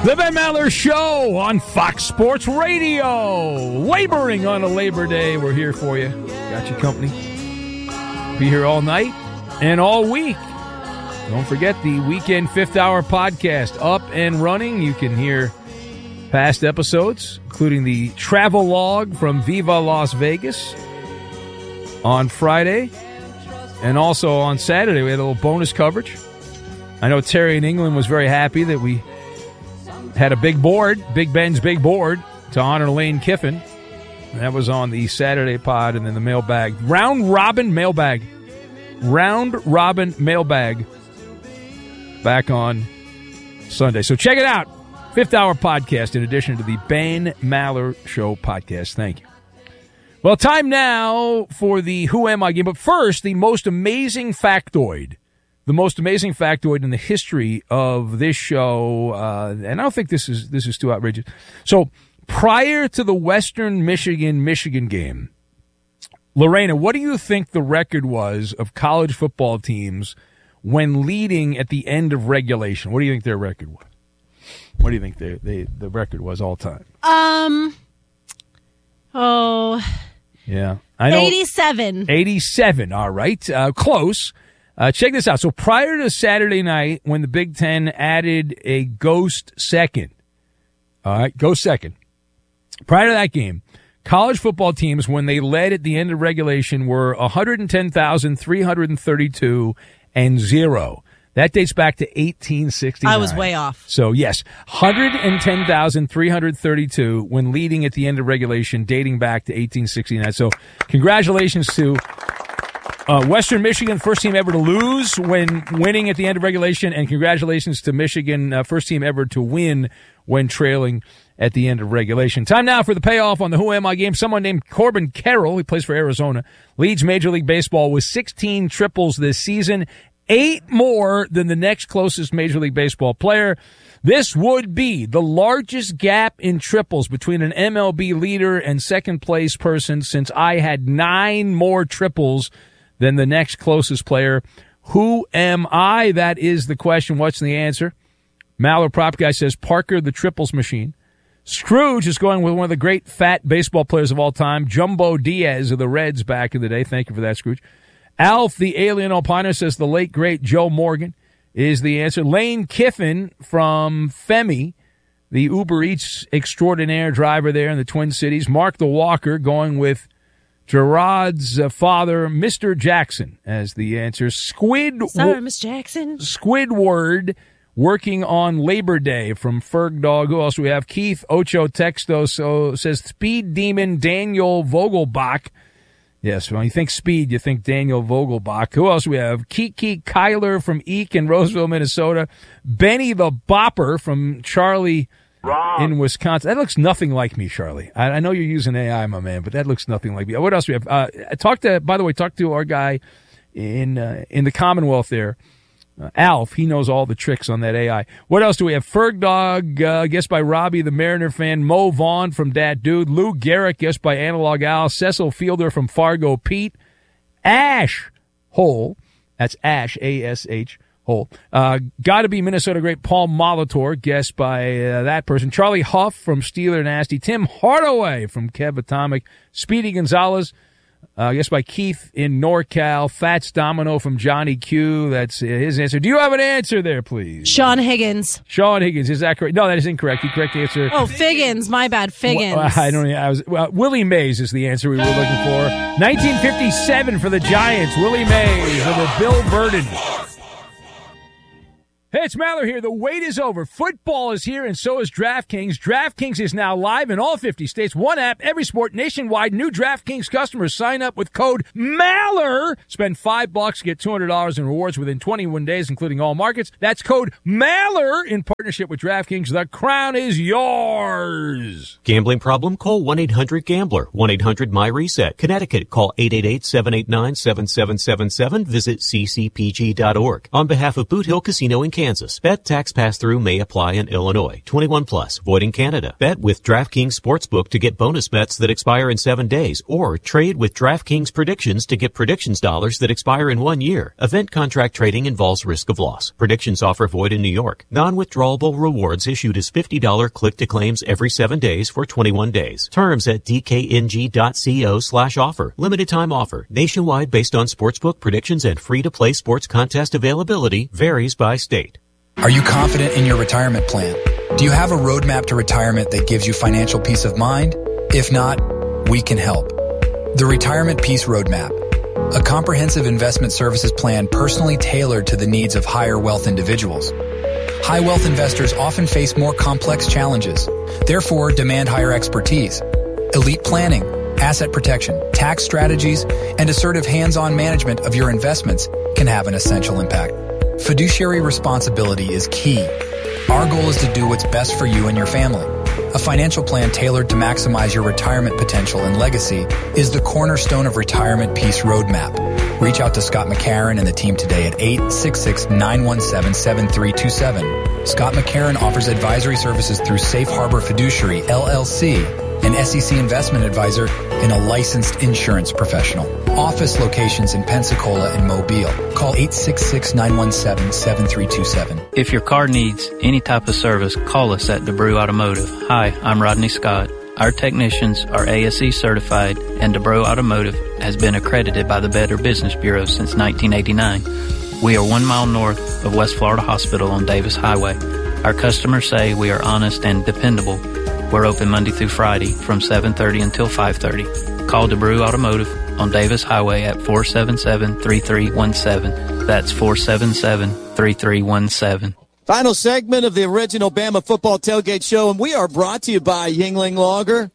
The Ben Maller Show on Fox Sports Radio. Laboring on a Labor Day. We're here for you. Got you company. Be here all night and all week. Don't forget the Weekend Fifth Hour podcast up and running. You can hear past episodes, including the travel log from Viva Las Vegas on Friday. And also on Saturday, we had a little bonus coverage. I know Terry in England was very happy that we had a big board, Big Ben's big board, to honor Lane Kiffin. That was on the Saturday pod, and then the mailbag. Round robin mailbag back on Sunday. So check it out. Fifth Hour podcast in addition to the Ben Maller Show podcast. Thank you. Well, time now for the Who Am I game. But first, the most amazing factoid. The most amazing factoid in the history of this show, and I don't think this is too outrageous. So, prior to the Western Michigan game, Lorena, what do you think the record was of college football teams when leading at the end of regulation? What do you think their record was? What do you think the record was all time? Yeah, I know. 87. 87. All right, close. Check this out. So prior to Saturday night, when the Big Ten added a ghost second, all right, ghost second. Prior to that game, college football teams, when they led at the end of regulation, were 110,332 and 0. That dates back to 1869. I was way off. So, yes, 110,332 when leading at the end of regulation, dating back to 1869. So, congratulations to Western Michigan, first team ever to lose when winning at the end of regulation, and congratulations to Michigan, first team ever to win when trailing at the end of regulation. Time now for the payoff on the Who Am I game. Someone named Corbin Carroll, he plays for Arizona, leads Major League Baseball with 16 triples this season, 8 more than the next closest Major League Baseball player. This would be the largest gap in triples between an MLB leader and second place person since I had 9 more triples than the next closest player. Who am I? That is the question. What's the answer? Maller Prop Guy says Parker the Triples Machine. Scrooge is going with one of the great fat baseball players of all time, Jumbo Diaz of the Reds back in the day. Thank you for that, Scrooge. Alf the Alien Opiner says the late, great Joe Morgan is the answer. Lane Kiffin from Femi, the Uber Eats extraordinaire driver there in the Twin Cities. Mark the Walker going with Gerard's father, Mr. Jackson, as the answer. Sorry, Miss Jackson. Squidward working on Labor Day from Ferg Dog. Who else do we have? Keith Ocho Texto says Speed Demon Daniel Vogelbach. Yes, when you think speed, you think Daniel Vogelbach. Who else do we have? Kiki Kyler from Eek in Roseville, Minnesota. Benny the Bopper from Charlie in Wisconsin. That looks nothing like me, Charlie. I know you're using AI, my man, but that looks nothing like me. What else do we have? Talk to our guy in the Commonwealth there, Alf. He knows all the tricks on that AI. What else do we have? Ferg Dog, guessed by Robbie, the Mariner fan. Mo Vaughn from Dat Dude. Lou Garrett, guessed by Analog Al. Cecil Fielder from Fargo Pete. Ash Hole, that's Ash, A-S-H, Hole. Gotta be Minnesota great Paul Molitor, guessed by that person. Charlie Huff from Steeler Nasty. Tim Hardaway from Kev Atomic. Speedy Gonzalez, guessed by Keith in NorCal. Fats Domino from Johnny Q. That's his answer. Do you have an answer there, please? Sean Higgins. Sean Higgins, is that correct? No, that is incorrect. The correct answer. Oh, Figgins. My bad. Figgins. I don't know. Willie Mays is the answer we were looking for. 1957 for the Giants. Willie Mays over Bill Burden. Hey, it's Maller here. The wait is over. Football is here, and so is DraftKings. DraftKings is now live in all 50 states. One app, every sport, nationwide. New DraftKings customers sign up with code MALLER. Spend $5, get $200 in rewards within 21 days, including all markets. That's code MALLER in partnership with DraftKings. The crown is yours. Gambling problem? Call 1-800-GAMBLER. 1-800-MY-RESET. Connecticut, call 888-789-7777. Visit ccpg.org. On behalf of Boot Hill Casino in Kansas, Kansas. Bet tax pass-through may apply in Illinois. 21 plus. Void in Canada. Bet with DraftKings Sportsbook to get bonus bets that expire in 7 days, or trade with DraftKings Predictions to get predictions dollars that expire in 1 year. Event contract trading involves risk of loss. Predictions offer void in New York. Non-withdrawable rewards issued as $50 click-to-claims every 7 days for 21 days. Terms at dkng.co/offer. Limited time offer. Nationwide based on sportsbook predictions and free-to-play sports contest availability. Varies by state. Are you confident in your retirement plan? Do you have a roadmap to retirement that gives you financial peace of mind? If not, we can help. The Retirement Peace Roadmap, a comprehensive investment services plan personally tailored to the needs of higher wealth individuals. High wealth investors often face more complex challenges, therefore demand higher expertise. Elite planning, asset protection, tax strategies, and assertive hands-on management of your investments can have an essential impact. Fiduciary responsibility is key. Our goal is to do what's best for you and your family. A financial plan tailored to maximize your retirement potential and legacy is the cornerstone of Retirement Peace Roadmap. Reach out to Scott McCarron and the team today at 866-917-7327. Scott McCarron offers advisory services through Safe Harbor Fiduciary, LLC, an SEC investment advisor, and a licensed insurance professional. Office locations in Pensacola and Mobile. Call 866-917-7327. If your car needs any type of service, call us at DeBrew Automotive. Hi, I'm Rodney Scott. Our technicians are ASE certified, and DeBrew Automotive has been accredited by the Better Business Bureau since 1989. We are 1 mile north of West Florida Hospital on Davis Highway. Our customers say we are honest and dependable. We're open Monday through Friday from 7:30 until 5:30. Call DeBrew Automotive on Davis Highway at 477-3317. That's 477-3317. Final segment of the original Bama Football Tailgate Show, and we are brought to you by Yuengling Lager.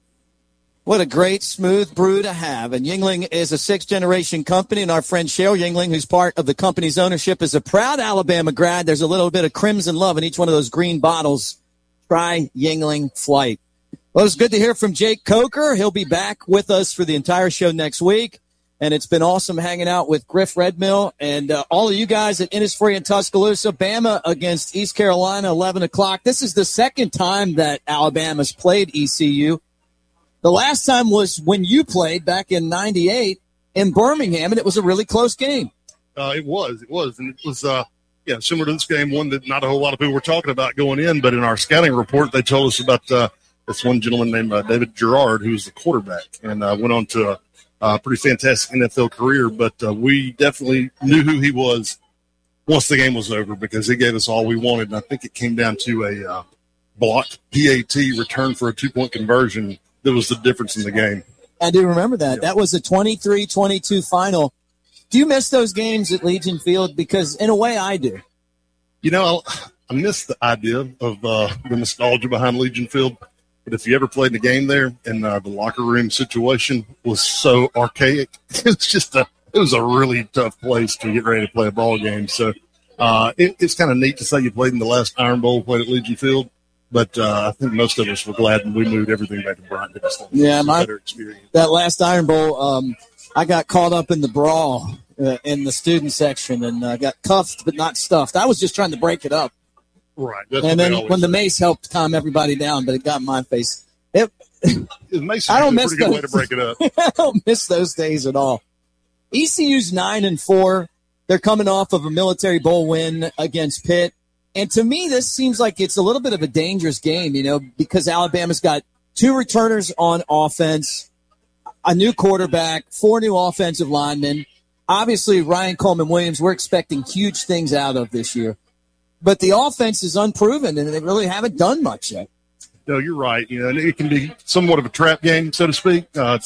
What a great, smooth brew to have. And Yuengling is a sixth-generation company, and our friend Cheryl Yuengling, who's part of the company's ownership, is a proud Alabama grad. There's a little bit of crimson love in each one of those green bottles. Try Yuengling Flight. Well, it's good to hear from Jake Coker. He'll be back with us for the entire show next week. And it's been awesome hanging out with Griff Redmill and all of you guys at Innisfree and Tuscaloosa. Bama against East Carolina, 11 o'clock. This is the second time that Alabama's played ECU. The last time was when you played back in 98 in Birmingham, and it was a really close game. It was. And it was similar to this game, one that not a whole lot of people were talking about going in, but in our scouting report, they told us about this one gentleman named David Gerard, who was the quarterback, and went on to a pretty fantastic NFL career. But we definitely knew who he was once the game was over because he gave us all we wanted. And I think it came down to a blocked PAT return for a 2-point conversion that was the difference in the game. I do remember that. Yeah. That was a 23-22 final. Do you miss those games at Legion Field? Because in a way I do. You know, I miss the idea of the nostalgia behind Legion Field. But if you ever played the game there and the locker room situation was so archaic, it was a really tough place to get ready to play a ball game. So it's kind of neat to say you played in the last Iron Bowl, played at Legion Field. But I think most of us were glad when we moved everything back to Bryant. Yeah, better experience. That last Iron Bowl, I got caught up in the brawl in the student section and got cuffed but not stuffed. I was just trying to break it up. Right. And then when the mace helped calm everybody down, but it got in my face. I don't miss those. Way to break it up. I don't miss those days at all. ECU's 9-4. They're coming off of a Military Bowl win against Pitt. And to me, this seems like it's a little bit of a dangerous game, because Alabama's got 2 returners on offense, a new quarterback, 4 new offensive linemen. Obviously, Ryan Coleman-Williams, we're expecting huge things out of this year. But the offense is unproven, and they really haven't done much yet. No, you're right. And it can be somewhat of a trap game, so to speak. It's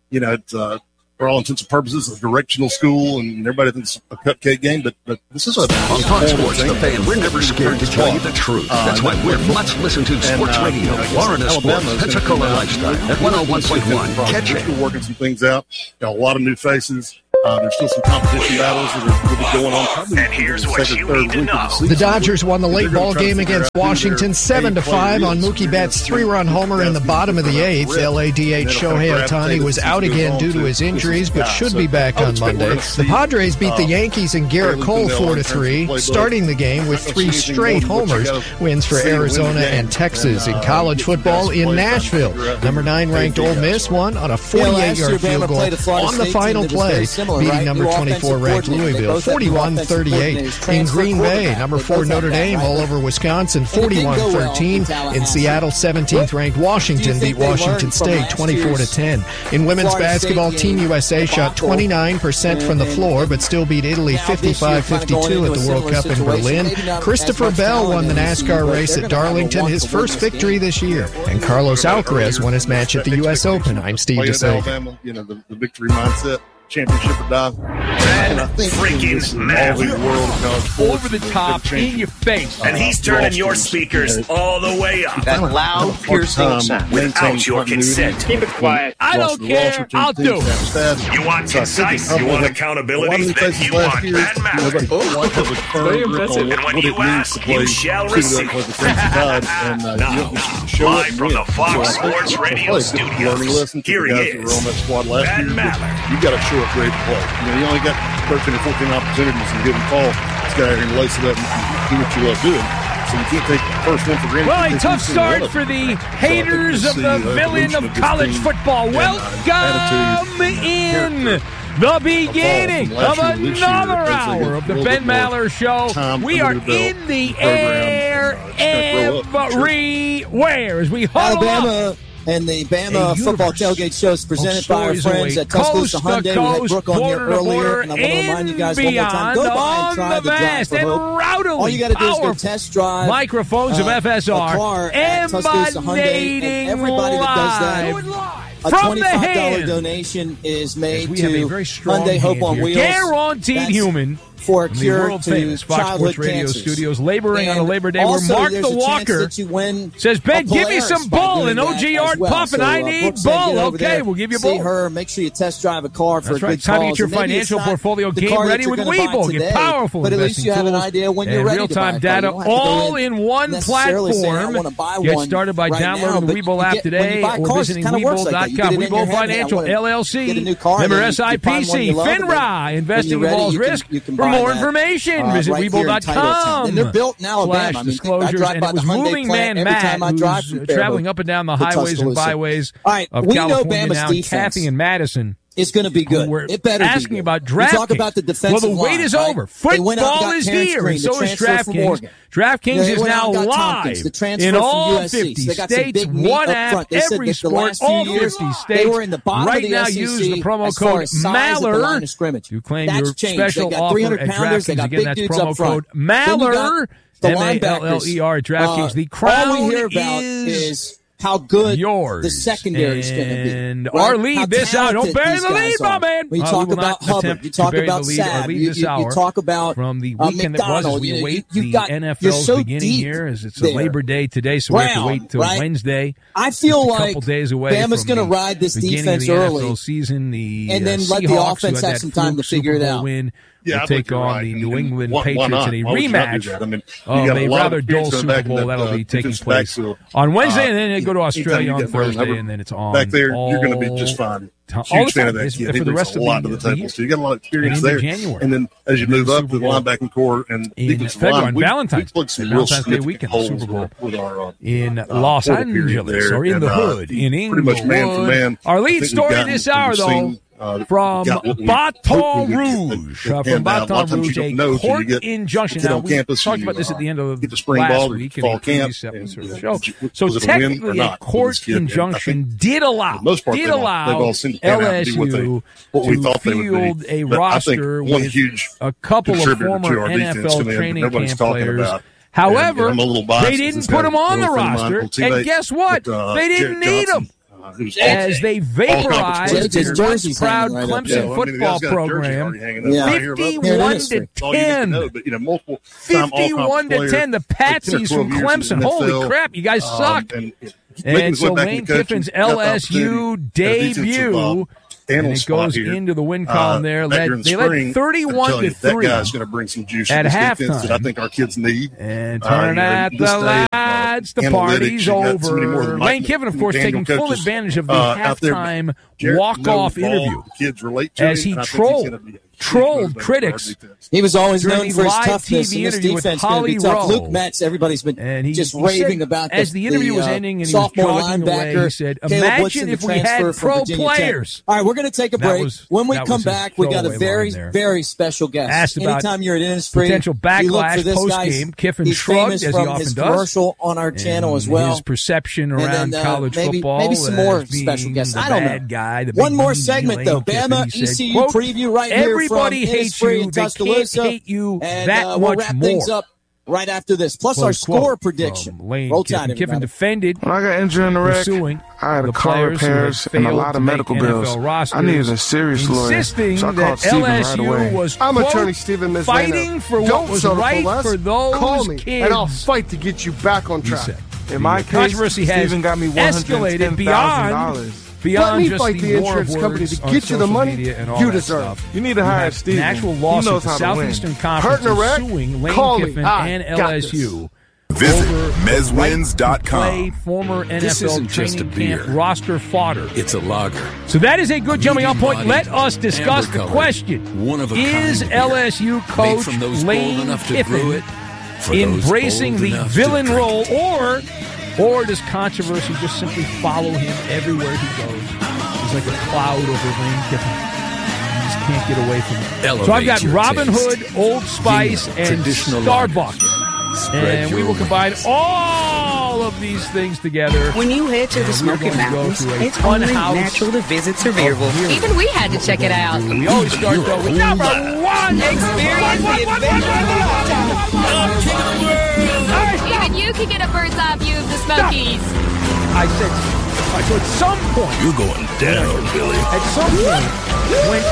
for all intents and purposes, a directional school, and everybody thinks it's a cupcake game. But this is on Fox Sports, the Fan. We're never scared to tell you the truth. That's why we're much listened to sports radio. Florida Sports, Pensacola Lifestyle at 101.1. Catch it. We're working some things out. Got a lot of new faces. There's still some competition battles that are going on. Probably And here's what you need to know. The Dodgers won the late ball game against Washington 7-5 on Mookie Betts' 3-run homer in the bottom of the 8th. LADH Shohei Ohtani was out again due to his injuries, but should be back on Monday. The Padres beat the Yankees and Garrett Cole 4-3, starting the game with 3 straight homers. Wins for Arizona and Texas. In college football in Nashville, number 9 ranked Ole Miss won on a 48-yard field goal on the final play, beating number 24 ranked Louisville 41-38. In Green Bay, number 4 Notre Dame all over Wisconsin 41-13. In Seattle, 17th ranked Washington beat Washington State 24-10. In women's basketball, Team USA shot 29% from the floor, but still beat Italy 55-52 at the World Cup in Berlin. Christopher Bell won the NASCAR race at Darlington, his first victory this year. And Carlos Alcaraz won his match at the U.S. Open. I'm Steve DeSay. Alabama, the victory mindset, championship or die. And I think over the top, in your face. And he's turning your speakers all the way up. That loud, piercing sound without your consent. Keep it quiet. I don't care. I'll do it. You want concise? You want accountability? Then you want Pat Mallard. Very impressive. And when you ask, you shall receive. Now, live from the Fox Sports Radio studios, here he is, Pat Mallard. You got to show up ready to play. You only got 13 or 14 opportunities in a given call. This guy here and lace it up and do what you love doing. So you can't take the first one for granted. Well, a tough start for the haters of the villain of college football. Welcome in the beginning of another hour of the Ben Maller Show. We are in the air everywhere as we huddle up. And the Bama Football Tailgate Show is presented by our friends at Tuscaloosa Hyundai. We had Brooke on here earlier, and I want to remind you guys one more time, go by and try the drive for hope. All you got to do is go test drive microphones of FSR a car at Tuscaloosa Hyundai, and everybody that does that, a $25 donation is made to Hyundai Hope on Wheels. Guaranteed human. For a cure to Fox Sports Radio Studios, laboring on a Labor Day where Mark the Walker says, Ben, give me some bull, and OG Art puffing, I need bull. Okay, we'll give you bull. See her, make sure you test drive a car for a good cause. Time to get your financial portfolio game ready with Webull. Get powerful but at least you have an idea when you're ready to buy real-time data all in one platform. Get started by downloading the Webull app today or visiting Webull.com. Webull Financial, LLC, member SIPC, FINRA, investing involves risk. For more information, visit Webull.com. And they're built in Alabama. Disclosures, and it was Moving Man Matt, who's traveling up and down the highways and byways of California now. Kathy and Madison. It's going to be good. It better asking be about DraftKings. Talk about the defensive well, the wait is over. Football is here, and so is DraftKings. DraftKings is now live in all 50 states, one app, every sport, all 50 states. Right now, use the promo code MALLER to claim your special offer at DraftKings. Again, that's promo code MALLER, M-A-L-L-E-R at DraftKings. The crown is how good yours. The secondary is going to be. And our lead this hour. Don't bury the lead, my man. We talk about Hubbard. You talk about Saab. You talk about from the weekend that was as we wait the NFL's beginning here as it's a Labor Day today, so we have to wait until Wednesday. I feel like a couple days away Bama's going to ride this defense early NFL season, and then let the offense have some time to figure it out. We'll take on the New England Patriots in a rematch of a rather dull Super Bowl that'll be taking place on Wednesday, and then they go to Australia on Thursday, and then it's on. Back there, you're going to be just fine. Huge fan of that kid. He brings a lot to the table, so you got a lot of experience there. And then as you move up to the linebacking core and defensive line, Valentine's Day weekend, Super Bowl in Los Angeles or in the hood in England. Pretty much man for man. Our lead story this hour, though. From Baton Rouge, a court injunction. Now, we talked about this at the end of last week in the previous episode of the show. So technically, a court injunction did allow LSU to field a roster with a couple of former NFL training camp players. However, they didn't put them on the roster, and guess what? They didn't need them. As they vaporized their proud Clemson football program, 51-10. 51-10. The Patsies from Clemson. Holy crap, you guys suck. And so Lane Kiffin's LSU debut panel and it spot goes here, into the win column there. They led 31-3 that guy's going to bring some juice at to this halftime defense that I think our kids need. And turn out the lights, the party's over. Lane Kiffin, of course, taking full advantage of the halftime walk-off interview kids relate to as he trolled critics. He was always known for his live toughness, TV and this interview with defense going to Holly be tough. Rowe. Luke Metz, everybody's been just raving about as the interview was ending and he was sophomore jogging away, linebacker. he said, Caleb imagine Woodson, if the we had transfer from pro Virginia Tech. players. All right, we're going to take a break. When we come back, we got a very, line very special guest. Asked about anytime you're at Innisfree, potential you look backlash for this guy. post-game. Kiffin He's shrugged, famous as he from often his does. commercial on our channel as well. His perception around college football. Maybe some more as being special guests. the I don't know. bad guy, the One big more meanie segment, though. Lane Bama Kiffin, he said, ECU quote, preview right here everybody from hates Innisfree you. and They can't Tuscaloosa. hate you And that we'll much wrap more. things up right after this. Plus Close our score quote prediction. from Lane Roll Kiffin. Tide, Kiffin everybody. defended when I got injured in the wreck, I had a car repairs and a lot of medical bills. I needed a serious lawyer, so I called Stephen right away. Was, I'm quote, attorney Stephen Mizraner. fighting for Don't what was settle right less. for those Call me, kids. and I'll fight to get you back on track. In my case, controversy has Stephen got me escalated $110,000. beyond Let me just fight the war of insurance company words to on get you the social money media and all you that deserve. stuff. You need to hire Stephen. An actual He lawsuit. knows The how to Southeastern win. Conference Hurting a wreck? is suing Lane Call me. Kiffin I and got LSU. Visit over MezWins.com. play former This NFL isn't just a training beer. camp roster fodder. It's a lager. So that is a good jumping off point. Medium-bodied, Let us discuss the amber-colored, question. one-of-a-kind Is beer. LSU Made coach from those bold Lane enough to brew Kiffin it, for those embracing bold the enough to villain drink role, it. or does controversy just simply follow him everywhere he goes? He's like a cloud over Lane Kiffin. You just can't get away from it. Elevate So I've got your Robin taste. Hood, Old Spice, Jingle, and traditional Starbucks. And we will combine all of these things together. When you head to the Smoky Mountains, it's only natural to visit Sevierville. Even we had to check it out. We always start though with number one. Experience the Even you can get a bird's eye view of the Smokies. I said, so at some point, You're going down, Billy. at some point, when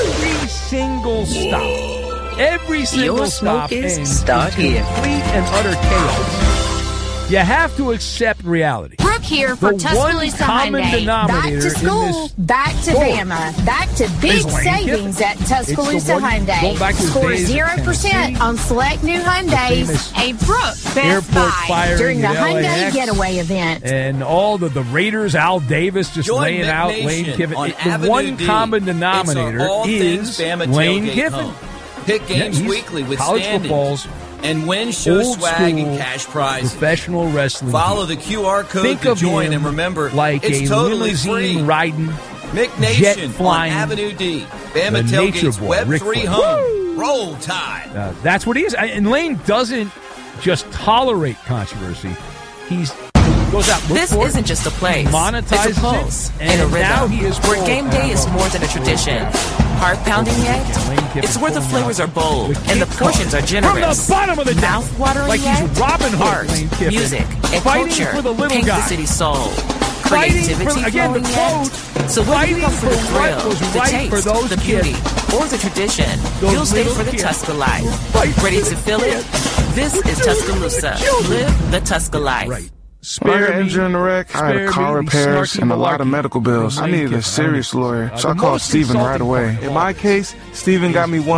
every single stop ends start in here. complete and utter chaos, you have to accept reality. Brooke here for The one Tuscaloosa common Hyundai. denominator Back to school, in this back to sport Bama, back to big is Lane savings Kiffin. at Tuscaloosa It's the one- going Hyundai. back to his Score days at 0% Tennessee. on select new Hyundais. famous A Brooke Best airport Buy firing during the at Hyundai LAX. Getaway event. And all the Raiders, Al Davis just Join laying out McNation Lane Kiffin. on The Avenue one D. common denominator It's our all is things Bama Lane tailgate Kiffin. home. Pick games he's weekly with college standings football's and win show old swag school and cash prizes. professional wrestling. Follow the QR code Think to of join him and remember like it's a totally limousine free. riding, Mick jet Nation flying, on Avenue D. Bama the nature Tailgate's boy, Web Ric 3 Flair. home. Roll Tide. That's what he is. And Lane doesn't just tolerate controversy. He's goes out. This isn't just a place. Monetizes it's a pulse it, and a and now rhythm. he is where full. game day is more than a tradition. Heart-pounding yet, it's where the flavors are bold and the portions are generous. From the bottom of the deck, mouth-watering like yet, he's Robin Hood, art, Lane Kiffin. music, and Fighting culture for the little paint guy. the city's soul. Fighting Creativity for, again, the flowing yet. quote, So whether you go for the fighting for what thrill, was the right taste, for those the kids. beauty, or the tradition, Those you'll stay little for the kids. Tusca life. Fight Ready for to the feel it? kids. This is Tuscaloosa. Live the Tusca life. Right. When I got injured in the wreck, I had a car repairs and a lot of medical bills. I needed a serious lawyer, so I called Stephen right away. In my case, Stephen got me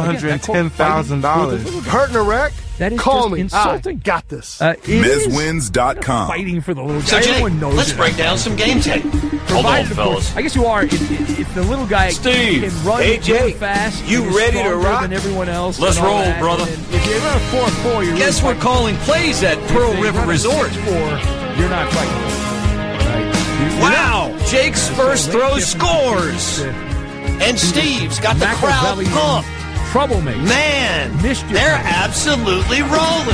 $110,000. Hurting a wreck? That is Call just me. insulting. I got this. MezWins.com. Fighting for the little guy. So, Jake, Everyone knows let's it. break down some game tape. Hold on, Provided, of course, fellas. I guess you are. If the little guy Steve, can run hey, really Jake, fast, you and is ready to stronger rock? than everyone else. Let's and all roll, that, brother. and then if you're running 4-4, you're Guess really we're calling plays at Pearl River Resort. 6-4, you're not fighting. Right? Wow! Jake's first throw scores. And Steve's got the crowd pumped. Troublemaker. Man, Mischief they're maker. absolutely rolling.